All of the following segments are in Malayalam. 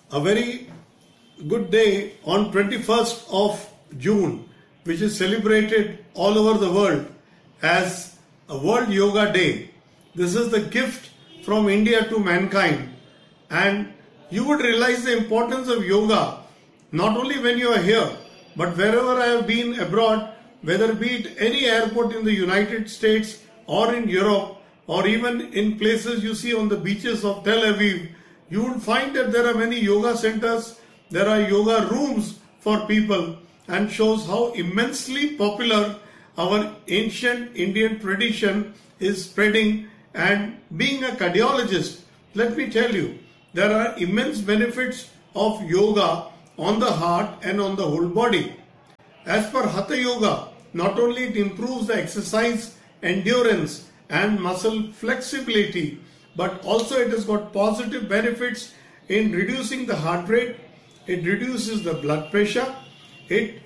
a very good day on 21st of June, which is celebrated all over the world as a World Yoga Day. This is the gift from India to mankind, and you would realize the importance of yoga not only when you are here, but wherever I have been abroad, whether be it any airport in the United States or in Europe, or even in places you see on the beaches of Tel Aviv, you will find that there are many yoga centers, there are yoga rooms for people, and shows how immensely popular our ancient Indian tradition is spreading. And being a cardiologist, let me tell you, there are immense benefits of yoga on the heart and on the whole body. As per Hatha Yoga, not only it improves the exercise endurance and muscle flexibility, but also it has got positive benefits in reducing the heart rate, it reduces the blood pressure, it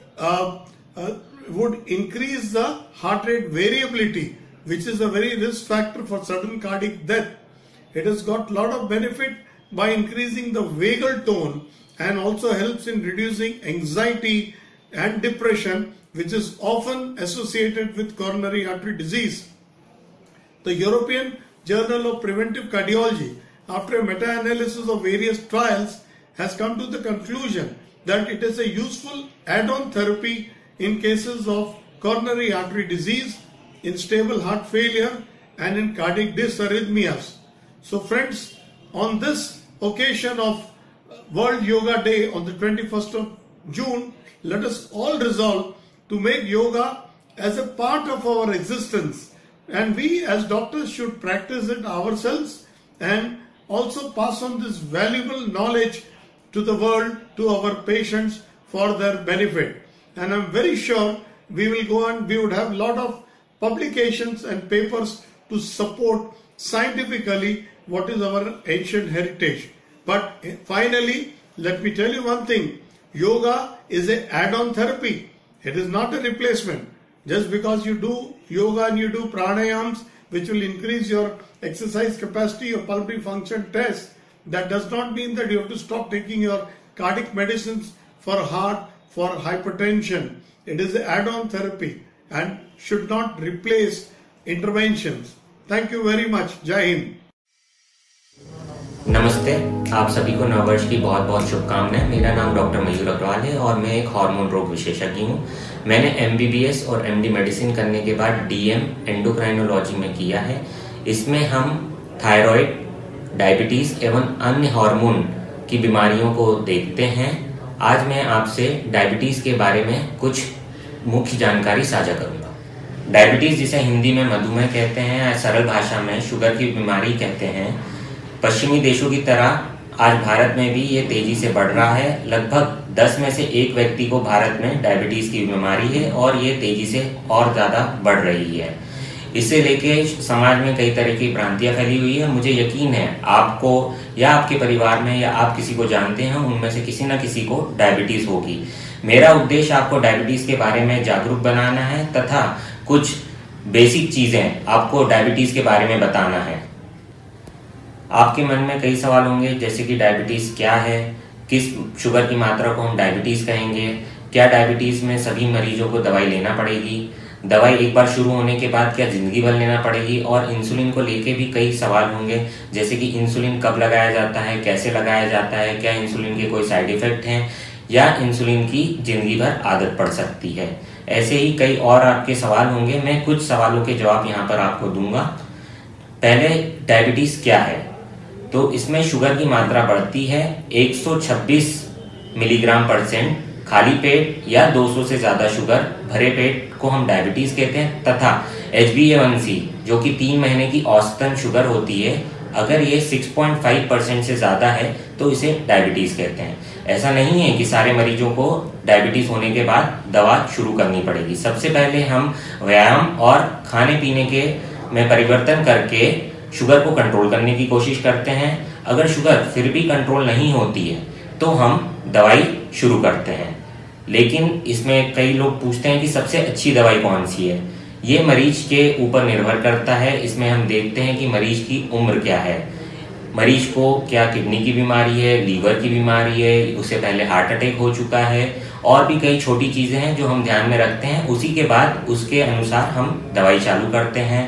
would increase the heart rate variability, which is a very risk factor for sudden cardiac death. It has got a lot of benefit by increasing the vagal tone and also helps in reducing anxiety and depression, which is often associated with coronary artery disease. The European Journal of Preventive Cardiology, after a meta-analysis of various trials, has come to the conclusion that it is a useful add-on therapy in cases of coronary artery disease, in stable heart failure, and in cardiac dysarrhythmias. So friends, on this occasion of World Yoga Day on the 21st of June, let us all resolve to make yoga as a part of our existence, and we as doctors should practice it ourselves and also pass on this valuable knowledge to the world, to our patients for their benefit. And I'm very sure we will go and we would have a lot of publications and papers to support scientifically what is our ancient heritage. But finally, let me tell you one thing, yoga is an add-on therapy. It is not a replacement. Just because you do yoga and you do pranayams, which will increase your exercise capacity, your pulmonary function test, that does not mean that you have to stop taking your cardiac medicines for heart, for hypertension. It is an add-on therapy and should not replace interventions. Thank you very much. Jai Hind. नमस्ते, आप सभी को नववर्ष की बहुत बहुत शुभकामनाएं। मेरा नाम डॉक्टर मयूर अग्रवाल है और मैं एक हार्मोन रोग विशेषज्ञ हूँ। मैंने MBBS और MD मेडिसिन करने के बाद DM एंडोक्राइनोलॉजी में किया है। इसमें हम थायराइड, डायबिटीज एवं अन्य हार्मोन की बीमारियों को देखते हैं। आज मैं आपसे डायबिटीज के बारे में कुछ मुख्य जानकारी साझा करूंगा। डायबिटीज, जिसे हिंदी में मधुमेह कहते हैं, सरल भाषा में शुगर की बीमारी कहते हैं, पश्चिमी देशों की तरह आज भारत में भी ये तेजी से बढ़ रहा है। लगभग 10 में से 1 व्यक्ति को भारत में डायबिटीज की बीमारी है और ये तेजी से और ज़्यादा बढ़ रही है। इससे लेके समाज में कई तरह की भ्रांतियां फैली हुई है। मुझे यकीन है आपको या आपके परिवार में या आप किसी को जानते हैं, उनमें से किसी न किसी को डायबिटीज होगी। मेरा उद्देश्य आपको डायबिटीज के बारे में जागरूक बनाना है तथा कुछ बेसिक चीजें आपको डायबिटीज के बारे में बताना है। आपके मन में कई सवाल होंगे, जैसे कि डायबिटीज क्या है, किस शुगर की मात्रा को हम डायबिटीज कहेंगे, क्या डायबिटीज में सभी मरीजों को दवाई लेना पड़ेगी, दवाई एक बार शुरू होने के बाद क्या जिंदगी भर लेना पड़ेगी, और इंसुलिन को लेके भी कई सवाल होंगे, जैसे कि इंसुलिन कब लगाया जाता है, कैसे लगाया जाता है, क्या इंसुलिन के कोई साइड इफेक्ट हैं या इंसुलिन की जिंदगी भर आदत पड़ सकती है। ऐसे ही कई और आपके सवाल होंगे। मैं कुछ सवालों के जवाब यहाँ पर आपको दूंगा। पहले, डायबिटीज क्या है? तो इसमें शुगर की मात्रा बढ़ती है 126 मिलीग्राम परसेंट खाली पेट या 200 से ज्यादा शुगर भरे पेट को हम डायबिटीज कहते हैं, तथा HbA1c जो कि 3 महीने की औसतन शुगर होती है, अगर ये 6.5% से ज्यादा है तो इसे डायबिटीज कहते हैं। ऐसा नहीं है कि सारे मरीजों को डायबिटीज होने के बाद दवा शुरू करनी पड़ेगी। सबसे पहले हम व्यायाम और खाने पीने के में परिवर्तन करके शुगर को कंट्रोल करने की कोशिश करते हैं। अगर शुगर फिर भी कंट्रोल नहीं होती है तो हम दवाई शुरू करते हैं। लेकिन इसमें कई लोग पूछते हैं कि सबसे अच्छी दवाई कौन सी है। ये मरीज के ऊपर निर्भर करता है। इसमें हम देखते हैं कि मरीज की उम्र क्या है। मरीज को क्या किडनी की बीमारी है, लीवर की बीमारी है, उससे पहले हार्ट अटैक हो चुका है, और भी कई छोटी चीजें हैं जो हम ध्यान में रखते हैं। उसी के बाद उसके अनुसार हम दवाई चालू करते हैं।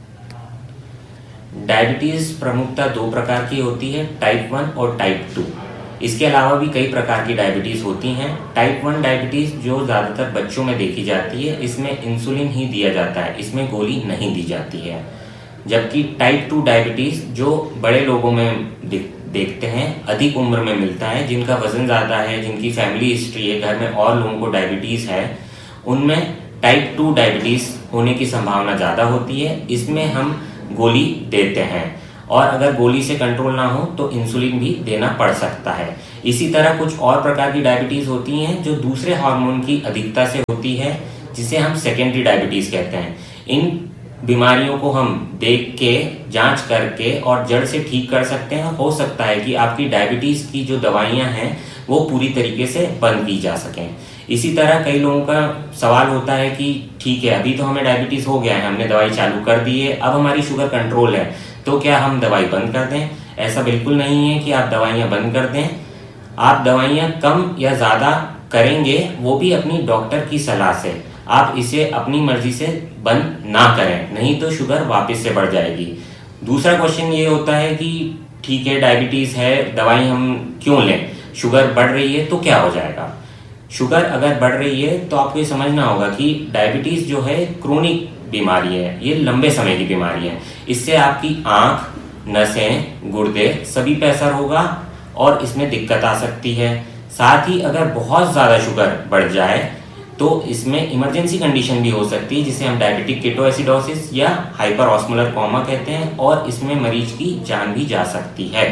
डायबिटीज प्रमुखतः 2 प्रकार की होती है, टाइप 1 और टाइप 2। इसके अलावा भी कई प्रकार की डायबिटीज होती हैं। टाइप 1 डायबिटीज जो ज्यादातर बच्चों में देखी जाती है, इसमें इंसुलिन ही दिया जाता है, इसमें गोली नहीं दी जाती है। जबकि टाइप 2 डायबिटीज जो बड़े लोगों में देखते हैं, अधिक उम्र में मिलता है, जिनका वजन ज्यादा है, जिनकी फैमिली हिस्ट्री है, घर में और लोगों को डायबिटीज है, उनमें टाइप 2 डायबिटीज होने की संभावना ज्यादा होती है। इसमें हम गोली देते हैं, और अगर गोली से कंट्रोल ना हो तो इंसुलिन भी देना पड़ सकता है। इसी तरह कुछ और प्रकार की डायबिटीज होती हैं जो दूसरे हार्मोन की अधिकता से होती है, जिसे हम सेकेंडरी डायबिटीज कहते हैं। इन बीमारियों को हम देख के, जांच करके और जड़ से ठीक कर सकते हैं। हो सकता है कि आपकी डायबिटीज की जो दवाइयां हैं वो पूरी तरीके से बंद की जा सकें। इसी तरह कई लोगों का सवाल होता है कि ठीक है, अभी तो हमें डायबिटीज हो गया है, हमने दवाई चालू कर दी है, अब हमारी शुगर कंट्रोल है, तो क्या हम दवाई बंद कर दें? ऐसा बिल्कुल नहीं है कि आप दवाइयां बंद कर दें। आप दवाइयां कम या ज्यादा करेंगे, वो भी अपनी डॉक्टर की सलाह से। आप इसे अपनी मर्जी से बंद ना करें, नहीं तो शुगर वापस से बढ़ जाएगी। दूसरा क्वेश्चन ये होता है कि ठीक है, डायबिटीज है, दवाई हम क्यों लें? शुगर बढ़ रही है तो क्या हो जाएगा? शुगर अगर बढ़ रही है तो आपको ये समझना होगा कि डायबिटीज जो है क्रोनिक बीमारी है, ये लंबे समय की बीमारी है। इससे आपकी आंख, नसें, गुर्दे सभी पे असर होगा और इसमें दिक्कत आ सकती है। साथ ही अगर बहुत ज्यादा शुगर बढ़ जाए तो इसमें इमरजेंसी कंडीशन भी हो सकती है, जिसे हम डायबिटिक केटोएसिडोसिस या हाइपर ऑस्मोलर कोमा कहते हैं, और इसमें मरीज की जान भी जा सकती है।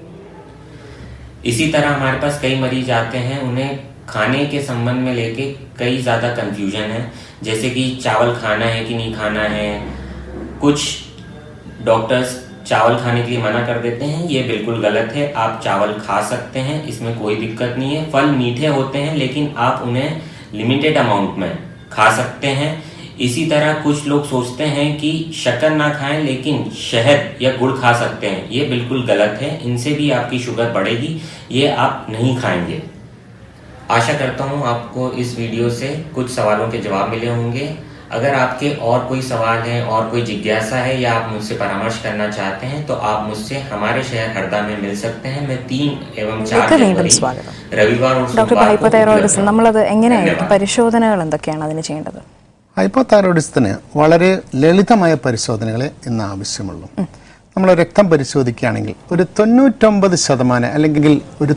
इसी तरह हमारे पास कई मरीज आते हैं, उन्हें खाने के संबंध में लेके कई ज्यादा कंफ्यूजन है, जैसे कि चावल खाना है कि नहीं खाना है। कुछ डॉक्टर्स चावल खाने के लिए मना कर देते हैं, ये बिल्कुल गलत है। आप चावल खा सकते हैं, इसमें कोई दिक्कत नहीं है। फल मीठे होते हैं, लेकिन आप उन्हें लिमिटेड अमाउंट में खा सकते हैं। इसी तरह कुछ लोग सोचते हैं कि शक्कर ना खाएं, लेकिन शहद या गुड़ खा सकते हैं, ये बिल्कुल गलत है। इनसे भी आपकी शुगर बढ़ेगी, ये आप नहीं खाएंगे। आशा करता हूं आपको इस वीडियो से कुछ सवालों के जवाब मिले होंगे। अगर आपके और कोई सवाल है और कोई जिज्ञासा है या आप मुझसे परामर्श करना चाहते हैं तो आप मुझसे हमारे शहर हरदा में मिल सकते हैं। मैं 3 एवं 4 रविवार और ഡോക്ടർ ഹൈപ്പോതൈറോയിഡിസം നമ്മളത് എങ്ങനെയായിരിക്കും പരിശോധനകൾ എന്തൊക്കെയാണ് അതിന് ചെയ്യേണ്ടത്? ഹൈപ്പോതൈറോയിഡിസത്തിന് വളരെ ലളിതമായ പരിശോധനകളെ ഇന്ന് ആവശ്യമുള്ളൂ. നമ്മൾ രക്തം പരിശോധിക്കുകയാണെങ്കിൽ ഒരു 99% അല്ലെങ്കിൽ ഒരു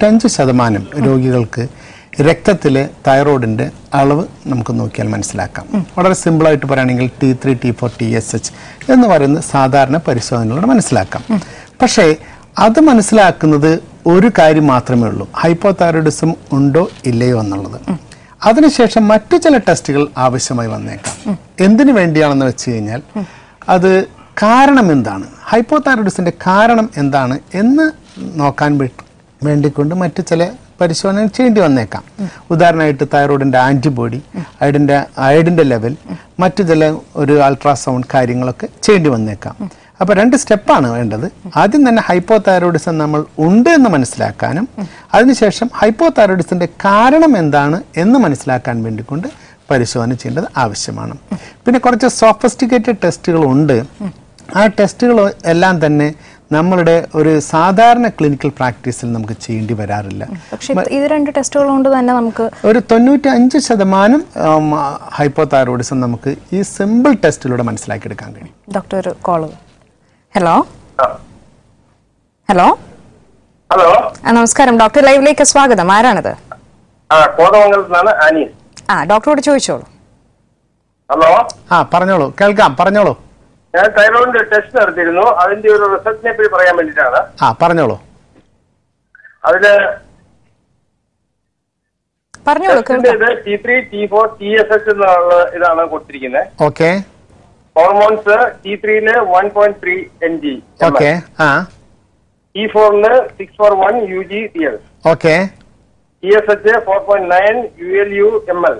95% രോഗികൾക്ക് രക്തത്തിലെ തൈറോയിഡിൻ്റെ അളവ് നമുക്ക് നോക്കിയാൽ മനസ്സിലാക്കാം. വളരെ സിമ്പിളായിട്ട് പറയുകയാണെങ്കിൽ T3, T4, TSH എന്ന് പറയുന്ന സാധാരണ പരിശോധനകളോട് മനസ്സിലാക്കാം. പക്ഷേ അത് മനസ്സിലാക്കുന്നത് ഒരു കാര്യം മാത്രമേ ഉള്ളൂ, ഹൈപ്പോതൈറോയിഡിസം ഉണ്ടോ ഇല്ലയോ എന്നുള്ളത്. അതിനുശേഷം മറ്റു ചില ടെസ്റ്റുകൾ ആവശ്യമായി വന്നേക്കാം. എന്തിനു വേണ്ടിയാണെന്ന് വെച്ച് കഴിഞ്ഞാൽ അത് കാരണം എന്താണ്, ഹൈപ്പോതൈറോയിഡിസിൻ്റെ കാരണം എന്താണ് എന്ന് നോക്കാൻ വേണ്ടിക്കൊണ്ട് മറ്റു ചില പരിശോധനകൾ ചെയ്യേണ്ടി വന്നേക്കാം. ഉദാഹരണമായിട്ട് തൈറോയിഡിൻ്റെ ആൻറ്റിബോഡി, അയഡിൻ്റെ ലെവൽ, മറ്റു ചില ഒരു അൾട്രാസൗണ്ട് കാര്യങ്ങളൊക്കെ ചെയ്യേണ്ടി വന്നേക്കാം. അപ്പോൾ 2 സ്റ്റെപ്പാണ് വേണ്ടത്. ആദ്യം തന്നെ ഹൈപ്പോതൈറോയിഡിസം നമ്മൾ ഉണ്ട് എന്ന് മനസ്സിലാക്കാനും അതിനുശേഷം ഹൈപ്പോതൈറോയിഡിസിൻ്റെ കാരണം എന്താണ് എന്ന് മനസ്സിലാക്കാൻ വേണ്ടിക്കൊണ്ട് പരിശോധന ചെയ്യേണ്ടത് ആവശ്യമാണ്. പിന്നെ കുറച്ച് സോഫിസ്റ്റിക്കേറ്റഡ് ടെസ്റ്റുകളുണ്ട്. ആ ടെസ്റ്റുകൾ എല്ലാം തന്നെ നമ്മളുടെ ഒരു സാധാരണ ക്ലിനിക്കൽ പ്രാക്ടീസിൽ നമുക്ക് ചെയ്യേണ്ടി വരാറില്ല. പക്ഷേ ഇത് 2 ടെസ്റ്റുകൾ കൊണ്ട് തന്നെ നമുക്ക് ഒരു 95% ഹൈപ്പോതൈറോയിഡിസം നമുക്ക് ഈ സിമ്പിൾ ടെസ്റ്റിലൂടെ മനസ്സിലാക്കിയെടുക്കാൻ കഴിയും. Doctor call. Hello hello hello, നമസ്കാരം. ഡോക്ടർ ലൈവിലേക്ക് സ്വാഗതം. ആരാണത്? ഡോക്ടറോട് ചോദിച്ചോളൂ. ഹലോ, പറഞ്ഞോളൂ, കേൾക്കാം, പറഞ്ഞോളൂ. ഞാൻ തൈറോയിഡിന്റെ ടെസ്റ്റ് നടത്തിയിരുന്നു, അതിന്റെ ഒരു റിസൾട്ടിനെ പറ്റി പറയാൻ വേണ്ടിയിട്ടാണ്. പറഞ്ഞോളൂ. അതില് പറഞ്ഞോളൂ. T3, T4, TSH എന്നുള്ള ഇതാണ് കൊടുത്തിരിക്കുന്നത്. Okay. Hormones T3 1.3 mg, okay. T4 641 UG/TL, okay. TSH 4.9 ULU ml.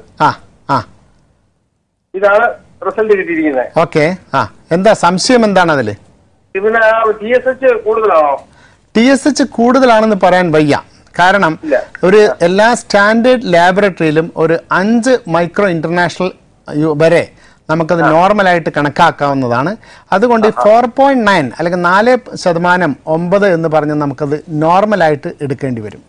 ഇതാണ് റിസൾട്ട് കിട്ടിയിരിക്കുന്നത്. ഓക്കെ. എന്താ സംശയം, എന്താണ് അതില്? പിന്നെ TSH കൂടുതലാണോ? TSH കൂടുതലാണെന്ന് പറയാൻ വയ്യ. കാരണം ഒരു എല്ലാ സ്റ്റാൻഡേർഡ് ലാബറട്ടറിയിലും ഒരു 5 മൈക്രോ ഇന്റർനാഷണൽ വരെ നമുക്കത് നോർമലായിട്ട് കണക്കാക്കാവുന്നതാണ്. അതുകൊണ്ട് 4.9 അല്ലെങ്കിൽ 4% 9 എന്ന് പറഞ്ഞ് നമുക്കത് നോർമലായിട്ട് എടുക്കേണ്ടി വരും.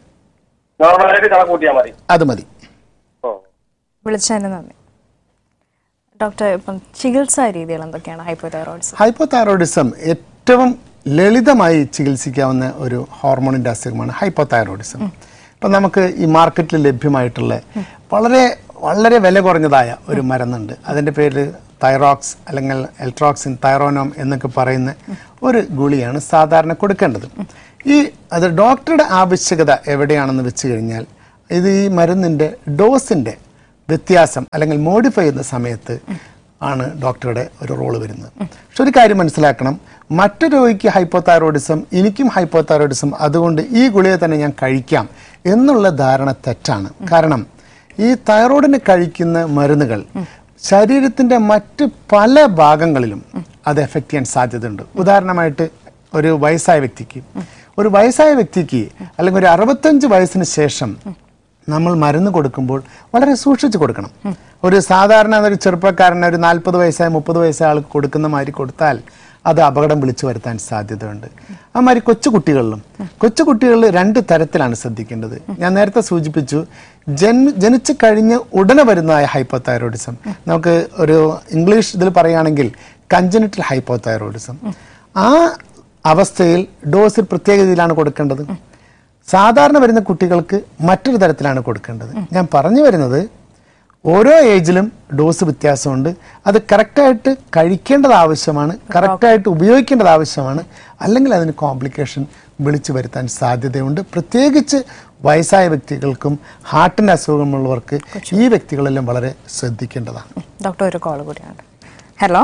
അത് മതി. വിളിച്ചതിന് നന്ദി. ഡോക്ടർ, ഇപ്പം ചികിത്സാ രീതികൾ എന്തൊക്കെയാണ് ഹൈപ്പോതൈറോയിഡിസം? ഹൈപ്പോതൈറോയിഡിസം ഏറ്റവും ലളിതമായി ചികിത്സിക്കാവുന്ന ഒരു ഹോർമോണിൻ്റെ അസുഖമാണ് ഹൈപ്പോതൈറോയിഡിസം. ഇപ്പം നമുക്ക് ഈ മാർക്കറ്റിൽ ലഭ്യമായിട്ടുള്ള വളരെ വളരെ വില കുറഞ്ഞതായ ഒരു മരുന്നുണ്ട്. അതിൻ്റെ പേര് തൈറോക്സ് അല്ലെങ്കിൽ എൽട്രോക്സിൻ, തൈറോനോം എന്നൊക്കെ പറയുന്ന ഒരു ഗുളിയാണ് സാധാരണ കൊടുക്കേണ്ടത്. അത് ഡോക്ടറുടെ ആവശ്യകത എവിടെയാണെന്ന് വെച്ച് കഴിഞ്ഞാൽ ഇത് ഈ മരുന്നിൻ്റെ ഡോസിൻ്റെ വ്യത്യാസം അല്ലെങ്കിൽ മോഡിഫൈ ചെയ്യുന്ന സമയത്ത് ആണ് ഡോക്ടറുടെ ഒരു റോള് വരുന്നത്. പക്ഷെ ഒരു കാര്യം മനസ്സിലാക്കണം, മറ്റു രോഗിക്ക് ഹൈപ്പോതൈറോയിഡിസം, എനിക്കും ഹൈപ്പോതൈറോയിഡിസം, അതുകൊണ്ട് ഈ ഗുളിക തന്നെ ഞാൻ കഴിക്കാം എന്നുള്ള ധാരണ തെറ്റാണ്. കാരണം ഈ തൈറോയിഡിന് കഴിക്കുന്ന മരുന്നുകൾ ശരീരത്തിൻ്റെ മറ്റ് പല ഭാഗങ്ങളിലും അത് എഫക്റ്റ് ചെയ്യാൻ സാധ്യതയുണ്ട്. ഉദാഹരണമായിട്ട് ഒരു വയസ്സായ വ്യക്തിക്ക് അല്ലെങ്കിൽ ഒരു 65 വയസ്സിന് ശേഷം നമ്മൾ മരുന്ന് കൊടുക്കുമ്പോൾ വളരെ സൂക്ഷിച്ച് കൊടുക്കണം. ഒരു സാധാരണ ഒരു ചെറുപ്പക്കാരന് ഒരു 40 വയസ്സായ 30 വയസ്സായ ആൾക്ക് കൊടുക്കുന്ന മാതിരി കൊടുത്താൽ അത് അപകടം വിളിച്ചു വരുത്താൻ സാധ്യതയുണ്ട്. അതുമാതിരി കൊച്ചുകുട്ടികളിൽ 2 തരത്തിലാണ് ശ്രദ്ധിക്കേണ്ടത്. ഞാൻ നേരത്തെ സൂചിപ്പിച്ചു, ജനിച്ചു കഴിഞ്ഞ് ഉടനെ വരുന്നതായ ഹൈപ്പോതൈറോയിഡിസം, നമുക്ക് ഒരു ഇംഗ്ലീഷ് ഇതിൽ പറയുകയാണെങ്കിൽ കഞ്ചനിറ്റൽ ഹൈപ്പോതൈറോയിഡിസം. ആ അവസ്ഥയിൽ ഡോസ് പ്രത്യേക രീതിയിലാണ് കൊടുക്കേണ്ടത്. സാധാരണ വരുന്ന കുട്ടികൾക്ക് മറ്റൊരു തരത്തിലാണ് കൊടുക്കേണ്ടത്. ഞാൻ പറഞ്ഞു വരുന്നത്, ഓരോ ഏജിലും ഡോസ് വ്യത്യാസമുണ്ട്. അത് കറക്റ്റായിട്ട് കഴിക്കേണ്ടത് ആവശ്യമാണ്, കറക്റ്റായിട്ട് ഉപയോഗിക്കേണ്ടത് ആവശ്യമാണ്. അല്ലെങ്കിൽ അതിന് കോംപ്ലിക്കേഷൻ വിളിച്ചു വരുത്താൻ സാധ്യതയുണ്ട്. പ്രത്യേകിച്ച് വയസ്സായ വ്യക്തികൾക്കും ഹാർട്ടിൻ്റെ അസുഖമുള്ളവർക്ക് ഈ വ്യക്തികളെല്ലാം വളരെ ശ്രദ്ധിക്കേണ്ടതാണ്. ഡോക്ടർ, ഒരു കോൾ കൂടിയാണ്. ഹലോ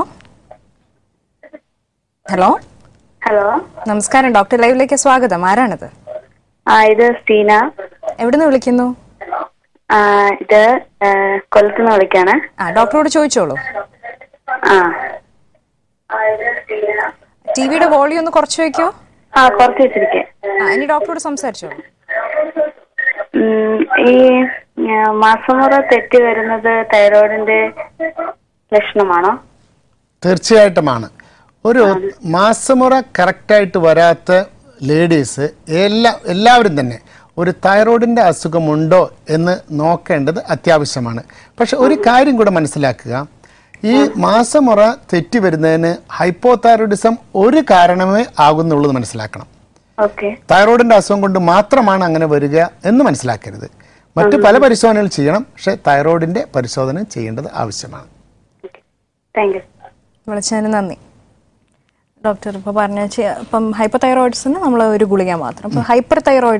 ഹലോ ഹലോ, നമസ്കാരം. ഡോക്ടർ ലൈവിലേക്ക് സ്വാഗതം. ആരാണിത്? ഇത് സ്റ്റീന. എവിടുന്ന് വിളിക്കുന്നു? ഇത് കൊല്ലത്തുനിന്ന് വിളിക്കാണ്. ഡോക്ടറോട് ചോദിച്ചോളൂ. ടിവിയുടെ വോളിയം ഒന്ന് കുറച്ച് വെക്കോ. കുറച്ച് വെച്ചിരിക്കെ. ഇനി ഡോക്ടറോട് സംസാരിച്ചോളൂ. ഈ മാസമുറ തെറ്റി വരുന്നത് തൈറോയിഡിന്റെ ലക്ഷണമാണോ? തീർച്ചയായിട്ടുമാണ്. ഒരു മാസമുറ കറക്റ്റായിട്ട് വരാത്ത ലേഡീസ് എല്ലാവരും തന്നെ ഒരു തൈറോയിഡിൻ്റെ അസുഖമുണ്ടോ എന്ന് നോക്കേണ്ടത് അത്യാവശ്യമാണ്. പക്ഷെ ഒരു കാര്യം കൂടെ മനസ്സിലാക്കുക, ഈ മാസമുറ തെറ്റി വരുന്നതിന് ഹൈപ്പോതൈറോയിഡിസം ഒരു കാരണമേ ആകുന്നുള്ളത് മനസ്സിലാക്കണം. തൈറോയിഡിൻ്റെ അസുഖം കൊണ്ട് മാത്രമാണ് അങ്ങനെ വരിക എന്ന് മനസ്സിലാക്കരുത്. മറ്റു പല പരിശോധനകൾ ചെയ്യണം, പക്ഷെ തൈറോയിഡിൻ്റെ പരിശോധന ചെയ്യേണ്ടത് ആവശ്യമാണ്. വിളിച്ചതിന് നന്ദി. ഡോക്ടർ ഇപ്പോൾ പറഞ്ഞ ഇപ്പം ഹൈപ്പോതൈറോയിഡിസിന് നമ്മൾ ഒരു ഗുളിക മാത്രം. ഇപ്പം ഹൈപ്പർ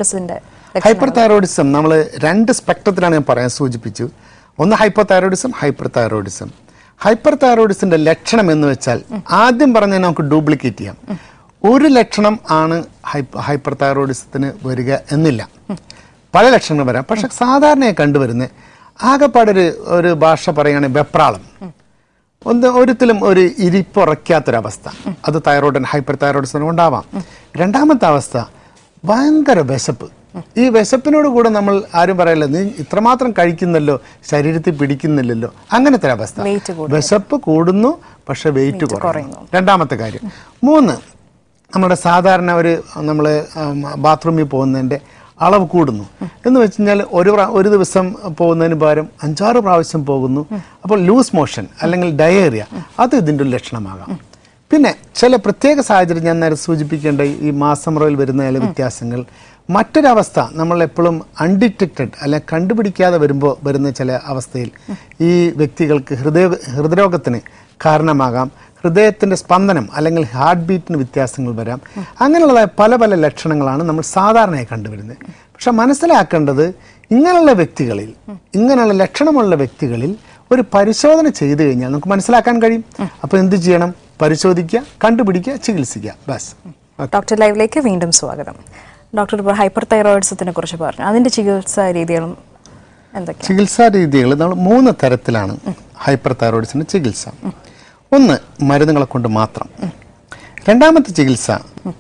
തൈറോയിഡിസം നമ്മൾ 2 സ്പെക്ട്രത്തിലാണ് ഞാൻ പറയാൻ സൂചിപ്പിച്ചു. ഒന്ന് ഹൈപ്പോതൈറോയിഡിസം, ഹൈപ്പർ തൈറോയിഡിസം. ഹൈപ്പർ തൈറോയിഡിസിന്റെ ലക്ഷണം എന്ന് വെച്ചാൽ ആദ്യം പറഞ്ഞാൽ നമുക്ക് ഡ്യൂപ്ലിക്കേറ്റ് ചെയ്യാം. ഒരു ലക്ഷണം ആണ് ഹൈപ്പർ തൈറോയിഡിസത്തിന് വരിക എന്നില്ല, പല ലക്ഷണങ്ങൾ വരാം. പക്ഷെ സാധാരണയായി കണ്ടുവരുന്നത് ആകെപ്പാടൊരു ഭാഷ പറയുകയാണെങ്കിൽ വെപ്രാളം, ഒരിക്കലും ഒരു ഇരിപ്പുറയ്ക്കാത്തൊരവസ്ഥ, അത് ഹൈപ്പർ തൈറോയിഡിസിന് ഉണ്ടാവാം. രണ്ടാമത്തെ അവസ്ഥ ഭയങ്കര വിശപ്പ്. ഈ വിശപ്പിനോട് കൂടെ നമ്മൾ ആരും പറയല്ല, നീ ഇത്രമാത്രം കഴിക്കുന്നല്ലോ, ശരീരത്തിൽ പിടിക്കുന്നില്ലല്ലോ, അങ്ങനത്തെ അവസ്ഥ. വിശപ്പ് കൂടുന്നു പക്ഷെ വെയിറ്റ് കുറയുന്നു. രണ്ടാമത്തെ കാര്യം. 3, നമ്മുടെ സാധാരണ നമ്മൾ ബാത്റൂമിൽ പോകുന്നതിൻ്റെ അളവ് കൂടുന്നു എന്ന് വെച്ച് കഴിഞ്ഞാൽ ഒരു ദിവസം പോകുന്നതിന് പകരം 5-6 പ്രാവശ്യം പോകുന്നു. അപ്പോൾ ലൂസ് മോഷൻ അല്ലെങ്കിൽ ഡയേറിയ, അത് ഇതിൻ്റെ ഒരു ലക്ഷണമാകാം. പിന്നെ ചില പ്രത്യേക സാഹചര്യം ഞാൻ നേരെ സൂചിപ്പിക്കേണ്ട ഈ മാസമുറയിൽ വരുന്ന ചില വ്യത്യാസങ്ങൾ. മറ്റൊരവസ്ഥ, നമ്മൾ എപ്പോഴും അൺഡിറ്റക്റ്റഡ് അല്ലെ കണ്ടുപിടിക്കാതെ വരുന്ന ചില അവസ്ഥയിൽ ഈ വ്യക്തികൾക്ക് ഹൃദയരോഗത്തിന് കാരണമാകാം. ഹൃദയത്തിൻ്റെ സ്പന്ദനം അല്ലെങ്കിൽ ഹാർട്ട് ബീറ്റിന് വ്യത്യാസങ്ങൾ വരാം. അങ്ങനെയുള്ളതായ പല പല ലക്ഷണങ്ങളാണ് നമ്മൾ സാധാരണയായി കണ്ടുവരുന്നത്. പക്ഷെ മനസ്സിലാക്കേണ്ടത്, ഇങ്ങനെയുള്ള വ്യക്തികളിൽ, ഇങ്ങനെയുള്ള ലക്ഷണമുള്ള വ്യക്തികളിൽ ഒരു പരിശോധന ചെയ്തു കഴിഞ്ഞാൽ നമുക്ക് മനസ്സിലാക്കാൻ കഴിയും. അപ്പോൾ എന്ത് ചെയ്യണം? പരിശോധിക്കുക, കണ്ടുപിടിക്കുക, ചികിത്സിക്കുക. ബസ്. ഡോക്ടർ ലൈവിലേക്ക് വീണ്ടും സ്വാഗതം. ഡോക്ടർ ഇപ്പോൾ ഹൈപ്പർ തൈറോയിഡിസത്തിനെ കുറിച്ച് പറഞ്ഞു. അതിൻ്റെ ചികിത്സാ രീതികളും എന്തൊക്കെയാണ്? ചികിത്സാ രീതികൾ നമ്മൾ 3 തരത്തിലാണ് ഹൈപ്പർ തൈറോയിഡിസിൻ്റെ ചികിത്സ. ഒന്ന്, മരുന്നുകളെ കൊണ്ട് മാത്രം. രണ്ടാമത്തെ ചികിത്സ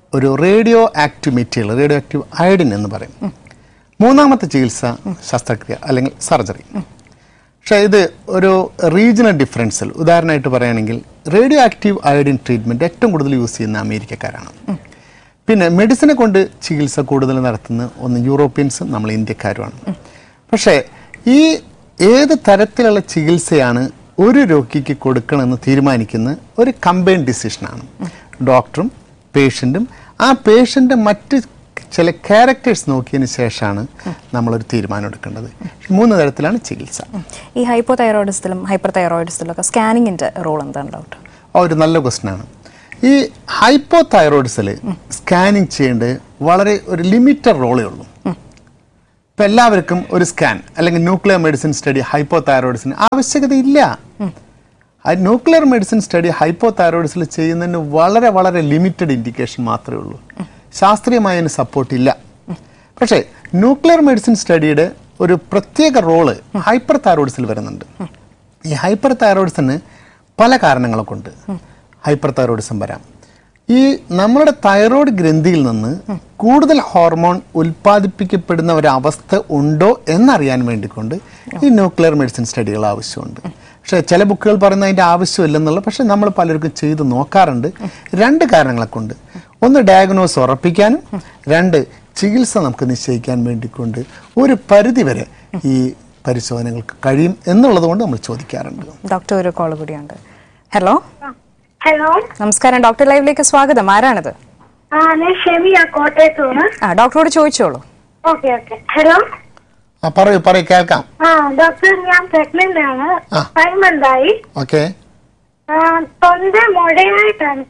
ഒരു radio active material, radio active iodine എന്ന് പറയും. മൂന്നാമത്തെ ചികിത്സ ശസ്ത്രക്രിയ അല്ലെങ്കിൽ സർജറി. പക്ഷേ ഇത് ഒരു റീജിയണൽ ഡിഫറൻസിൽ ഉദാഹരണമായിട്ട് പറയുകയാണെങ്കിൽ റേഡിയോ ആക്റ്റീവ് അയഡിൻ ട്രീറ്റ്മെൻറ്റ് ഏറ്റവും കൂടുതൽ യൂസ് ചെയ്യുന്ന അമേരിക്കക്കാരാണ്. പിന്നെ മെഡിസിനെ കൊണ്ട് ചികിത്സ കൂടുതൽ നടത്തുന്ന ഒന്ന് യൂറോപ്യൻസും നമ്മൾ ഇന്ത്യക്കാരുമാണ്. പക്ഷേ ഈ ഏത് തരത്തിലുള്ള ചികിത്സയാണ് ഒരു രോഗിക്ക് കൊടുക്കണമെന്ന് തീരുമാനിക്കുന്ന ഒരു കമ്പൈൻഡ് ഡിസിഷനാണ്. ഡോക്ടറും പേഷ്യൻറ്റും ആ പേഷ്യൻ്റെ മറ്റ് ചില ക്യാരക്ടേഴ്സ് നോക്കിയതിന് ശേഷമാണ് നമ്മളൊരു തീരുമാനം എടുക്കേണ്ടത്. 3 തരത്തിലാണ് ചികിത്സ. ഈ ഹൈപ്പോതൈറോയിഡിസത്തിലും ഹൈപ്പർ തൈറോയിഡിസത്തിലും ഒക്കെ സ്കാനിങ്ങിൻ്റെ റോൾ എന്താണ് ഡോക്ടർ? ഒരു നല്ല ക്വസ്റ്റ്യനാണ്. ഈ ഹൈപ്പോതൈറോയിഡിസിൽ സ്കാനിങ് ചെയ്യേണ്ടത് വളരെ ഒരു ലിമിറ്റഡ് റോളേ ഉള്ളൂ. ഇപ്പം എല്ലാവർക്കും ഒരു സ്കാൻ അല്ലെങ്കിൽ nuclear medicine study ഹൈപ്പോതൈറോയിഡിസിന് ആവശ്യകതയില്ല. Nuclear medicine study ഹൈപ്പോതൈറോയിഡിസിൽ ചെയ്യുന്നതിന് വളരെ വളരെ ലിമിറ്റഡ് ഇൻഡിക്കേഷൻ മാത്രമേ ഉള്ളൂ. ശാസ്ത്രീയമായ അതിന് സപ്പോർട്ടില്ല. പക്ഷേ ന്യൂക്ലിയർ മെഡിസിൻ സ്റ്റഡിയുടെ ഒരു പ്രത്യേക റോള് ഹൈപ്പർ തൈറോയിഡിസിൽ വരുന്നുണ്ട്. ഈ ഹൈപ്പർ തൈറോയിഡിസിന് പല കാരണങ്ങളെ കൊണ്ട് ഹൈപ്പർ തൈറോയിഡിസം വരാം. ഈ നമ്മുടെ തൈറോയ്ഡ് ഗ്രന്ഥിയിൽ നിന്ന് കൂടുതൽ ഹോർമോൺ ഉൽപ്പാദിപ്പിക്കപ്പെടുന്ന ഒരവസ്ഥ ഉണ്ടോ എന്നറിയാൻ വേണ്ടിക്കൊണ്ട് ഈ ന്യൂക്ലിയർ മെഡിസിൻ സ്റ്റഡികൾ ആവശ്യമുണ്ട്. പക്ഷേ ചില ബുക്കുകൾ പറയുന്ന അതിൻ്റെ ആവശ്യമില്ലെന്നുള്ള, പക്ഷെ നമ്മൾ പലർക്കും ചെയ്ത് നോക്കാറുണ്ട്. 2 കാരണങ്ങളെ കൊണ്ട്. ഒന്ന് ഡയഗ്നോസ് ഉറപ്പിക്കാനും, 2 ചികിത്സ നമുക്ക് നിശ്ചയിക്കാൻ വേണ്ടിക്കൊണ്ട് ഒരു പരിധിവരെ ഈ പരിശോധനകൾക്ക് കഴിയും എന്നുള്ളത് കൊണ്ട് നമ്മൾ ചോദിക്കാറുണ്ട്. ഡോക്ടർ ഒരു കോൾ കൂടിയുണ്ട്. ഹലോ ഹലോ, നമസ്കാരം. ഡോക്ടർ ലൈവിലേക്ക് സ്വാഗതം. ആരാണിത്? ഞാൻ ഷെമിയ, കോട്ടയത്തുനിന്ന്. ഡോക്ടറോട് ചോദിച്ചോളൂ. ഓക്കെ. ഹലോ, പറയൂ കേൾക്കാം. ഡോക്ടർ, ഞാൻ പ്രഗ്നന്റ് ആണ്. 5 months ആയി. ഓക്കെ. തൊണ്ട മുഴയായിട്ടാണ്.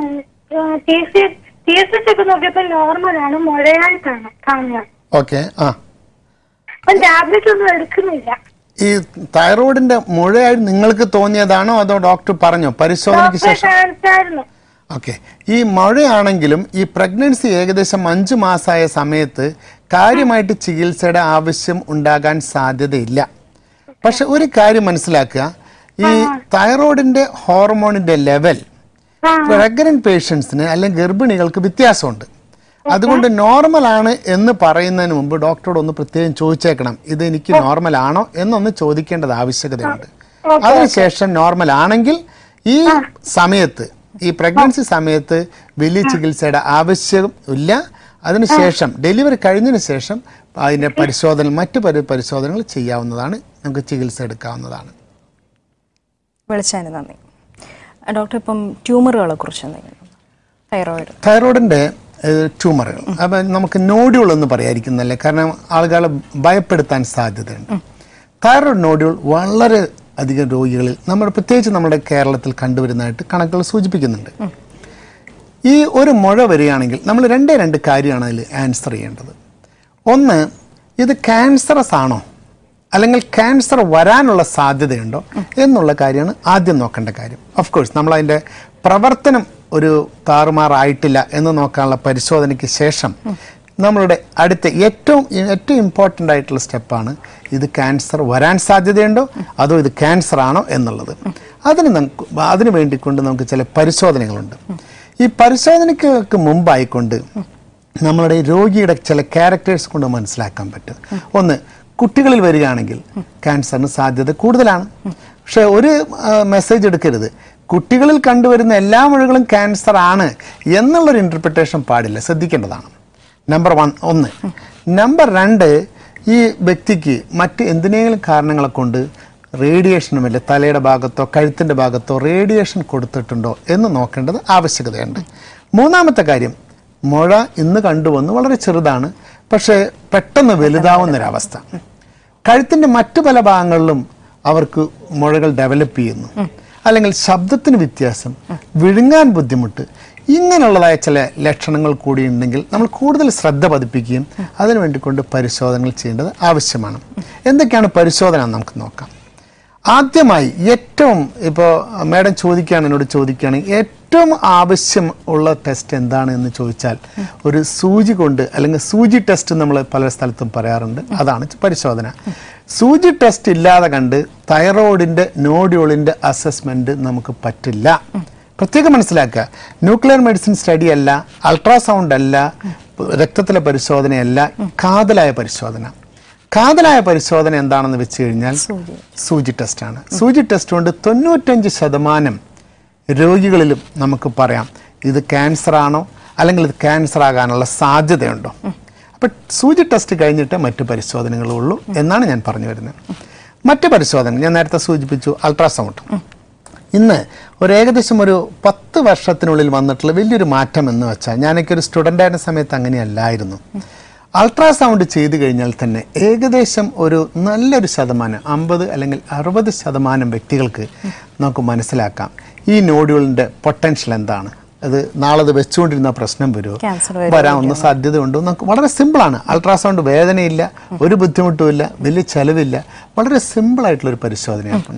ഒക്കെ നോക്കിയപ്പോ നോർമലാണ്, മുഴയായിട്ടാണ് കാണുന്നത്. ഓക്കെ. അപ്പം ടാബ്ലറ്റ് ഒന്നും എടുക്കുന്നില്ല. ഈ തൈറോയിഡിന്റെ മുഴയായി നിങ്ങൾക്ക് തോന്നിയതാണോ അതോ ഡോക്ടർ പറഞ്ഞോ പരിശോധനയ്ക്ക് ശേഷം? ഓക്കെ. ഈ മഴയാണെങ്കിലും ഈ പ്രഗ്നൻസി ഏകദേശം 5 മാസമായ സമയത്ത് കാര്യമായിട്ട് ചികിത്സയുടെ ആവശ്യം ഉണ്ടാകാൻ സാധ്യതയില്ല. പക്ഷെ ഒരു കാര്യം മനസ്സിലാക്കുക, ഈ തൈറോയിഡിന്റെ ഹോർമോണിന്റെ ലെവൽ പ്രഗ്നന്റ് പേഷ്യൻസിന് അല്ലെങ്കിൽ ഗർഭിണികൾക്ക് വ്യത്യാസമുണ്ട്. അതുകൊണ്ട് നോർമൽ ആണ് എന്ന് പറയുന്നതിന് മുമ്പ് ഡോക്ടറോട് ഒന്ന് പ്രത്യേകം ചോദിച്ചേക്കണം, ഇത് എനിക്ക് നോർമൽ ആണോ എന്നൊന്ന് ചോദിക്കേണ്ടത് ആവശ്യകതയുണ്ട്. അതിനുശേഷം നോർമൽ ആണെങ്കിൽ ഈ സമയത്ത്, ഈ പ്രഗ്നൻസി സമയത്ത് വലിയ ചികിത്സയുടെ ആവശ്യം ഇല്ല. അതിനുശേഷം ഡെലിവറി കഴിഞ്ഞതിന് ശേഷം അതിൻ്റെ മറ്റു പരിശോധനകൾ ചെയ്യാവുന്നതാണ്, നമുക്ക് ചികിത്സ എടുക്കാവുന്നതാണ്. വിളിച്ചതിന് നന്ദി. ഡോക്ടർ, ഇപ്പം ട്യൂമറുകളെ കുറിച്ച് തൈറോയിഡിൻ്റെ ട്യൂമറുകൾ അപ്പം നമുക്ക് നോഡ്യൂൾ എന്ന് പറയാതിരിക്കുന്നല്ലേ, കാരണം ആളുകളെ ഭയപ്പെടുത്താൻ സാധ്യതയുണ്ട്. തൈറോയിഡ് നോഡ്യൂൾ വളരെ അധികം രോഗികളിൽ പ്രത്യേകിച്ച് നമ്മുടെ കേരളത്തിൽ കണ്ടുവരുന്നതായിട്ട് കണക്കുകൾ സൂചിപ്പിക്കുന്നുണ്ട്. ഈ ഒരു മുഴ വരികയാണെങ്കിൽ നമ്മൾ 2 കാര്യമാണ് അതിൽ ആൻസർ ചെയ്യേണ്ടത്. ഒന്ന്, ഇത് ക്യാൻസറസ് ആണോ അല്ലെങ്കിൽ ക്യാൻസർ വരാനുള്ള സാധ്യതയുണ്ടോ എന്നുള്ള കാര്യമാണ് ആദ്യം നോക്കേണ്ട കാര്യം. ഓഫ് കോഴ്സ് നമ്മൾ അതിൻ്റെ പ്രവർത്തനം ഒരു താറുമാറായിട്ടില്ല എന്ന് നോക്കാനുള്ള പരിശോധനയ്ക്ക് ശേഷം നമ്മളുടെ അടുത്ത ഏറ്റവും ഇമ്പോർട്ടൻ്റ് ആയിട്ടുള്ള സ്റ്റെപ്പാണ് ഇത് ക്യാൻസർ വരാൻ സാധ്യതയുണ്ടോ അതോ ഇത് ക്യാൻസർ ആണോ എന്നുള്ളത്. അതിന് വേണ്ടിക്കൊണ്ട് നമുക്ക് ചില പരിശോധനകളുണ്ട്. ഈ പരിശോധനയ്ക്ക് മുമ്പായിക്കൊണ്ട് നമ്മളുടെ രോഗിയുടെ ചില ക്യാരക്ടേഴ്സ് കൊണ്ട് മനസ്സിലാക്കാൻ പറ്റും. ഒന്ന്, കുട്ടികളിൽ വരികയാണെങ്കിൽ ക്യാൻസറിന് സാധ്യത കൂടുതലാണ്. പക്ഷെ ഒരു മെസ്സേജ് എടുക്കരുത്, കുട്ടികളിൽ കണ്ടുവരുന്ന എല്ലാ മുഴകളും ക്യാൻസർ ആണ് എന്നുള്ളൊരു ഇൻ്റർപ്രിട്ടേഷൻ പാടില്ല, ശ്രദ്ധിക്കേണ്ടതാണ്. നമ്പർ 1. നമ്പർ 2, ഈ വ്യക്തിക്ക് മറ്റ് എന്തിനേലും കാരണങ്ങളെ കൊണ്ട് റേഡിയേഷനുമില്ല, തലയുടെ ഭാഗത്തോ കഴുത്തിൻ്റെ ഭാഗത്തോ റേഡിയേഷൻ കൊടുത്തിട്ടുണ്ടോ എന്ന് നോക്കേണ്ടത് ആവശ്യകതയുണ്ട്. മൂന്നാമത്തെ കാര്യം, മുഴ ഇന്ന് കണ്ടുവന്ന് വളരെ ചെറുതാണ്, പക്ഷേ പെട്ടെന്ന് വലുതാവുന്നൊരവസ്ഥ. കഴുത്തിൻ്റെ മറ്റു പല ഭാഗങ്ങളിലും അവർക്ക് മുഴകൾ ഡെവലപ്പ് ചെയ്യുന്നു, അല്ലെങ്കിൽ ശബ്ദത്തിന് വ്യത്യാസം, വിഴുങ്ങാൻ ബുദ്ധിമുട്ട്, ഇങ്ങനെയുള്ളതായ ചില ലക്ഷണങ്ങൾ കൂടി ഉണ്ടെങ്കിൽ നമ്മൾ കൂടുതൽ ശ്രദ്ധ പതിപ്പിക്കുകയും അതിനു വേണ്ടിക്കൊണ്ട് പരിശോധനകൾ ചെയ്യേണ്ടത് ആവശ്യമാണ്. എന്തൊക്കെയാണ് പരിശോധന നമുക്ക് നോക്കാം. ആദ്യമായി ഏറ്റവും ഇപ്പോൾ മാഡം എന്നോട് ചോദിക്കുകയാണെങ്കിൽ ഏറ്റവും ആവശ്യം ഉള്ള ടെസ്റ്റ് എന്താണ് എന്ന് ചോദിച്ചാൽ ഒരു സൂചി കൊണ്ട്, അല്ലെങ്കിൽ സൂചി ടെസ്റ്റ് നമ്മൾ പല സ്ഥലത്തും പറയാറുണ്ട്, അതാണ് പരിശോധന. സൂചി ടെസ്റ്റ് ഇല്ലാതെ കണ്ട് തൈറോയിഡിൻ്റെ നോഡ്യൂളിൻ്റെ അസസ്മെൻറ്റ് നമുക്ക് പറ്റില്ല. പ്രത്യേകം മനസ്സിലാക്കുക, ന്യൂക്ലിയർ മെഡിസിൻ സ്റ്റഡി അല്ല, അൾട്രാസൗണ്ട് അല്ല, രക്തത്തിലെ പരിശോധനയല്ല, കാതലായ പരിശോധന. കാതലായ പരിശോധന എന്താണെന്ന് വെച്ച് കഴിഞ്ഞാൽ സൂചി ടെസ്റ്റാണ്. സൂചി ടെസ്റ്റ് കൊണ്ട് 95% രോഗികളിലും നമുക്ക് പറയാം ഇത് ക്യാൻസർ ആണോ അല്ലെങ്കിൽ ഇത് ക്യാൻസർ ആകാനുള്ള സാധ്യതയുണ്ടോ. അപ്പം സൂചി ടെസ്റ്റ് കഴിഞ്ഞിട്ട് മറ്റു പരിശോധനകളുള്ളൂ എന്നാണ് ഞാൻ പറഞ്ഞു വരുന്നത്. മറ്റ് പരിശോധന ഞാൻ നേരത്തെ സൂചിപ്പിച്ചു, അൾട്രാസൗണ്ട്. ഇന്ന് ഏകദേശം ഒരു 10 വർഷത്തിനുള്ളിൽ വന്നിട്ടുള്ള വലിയൊരു മാറ്റം എന്ന് വെച്ചാൽ, ഞാനൊക്കെ ഒരു സ്റ്റുഡൻ്റ് ആയിരുന്ന സമയത്ത് അങ്ങനെയല്ലായിരുന്നു. അൾട്രാസൗണ്ട് ചെയ്തു കഴിഞ്ഞാൽ തന്നെ ഏകദേശം ഒരു നല്ലൊരു ശതമാനം 50 അല്ലെങ്കിൽ 60% വ്യക്തികൾക്ക് നമുക്ക് മനസ്സിലാക്കാം ഈ നോഡ്യൂളിൻ്റെ പൊട്ടൻഷ്യൽ എന്താണ്, അത് നാളെ അത് വെച്ചുകൊണ്ടിരുന്ന പ്രശ്നം വരുമോ, വരാവുന്ന സാധ്യതയുണ്ടോ. നമുക്ക് വളരെ സിമ്പിളാണ്. അൾട്രാസൗണ്ട് വേദനയില്ല, ഒരു ബുദ്ധിമുട്ടുമില്ല, വലിയ ചെലവില്ല, വളരെ സിമ്പിളായിട്ടുള്ളൊരു പരിശോധനയാണ്.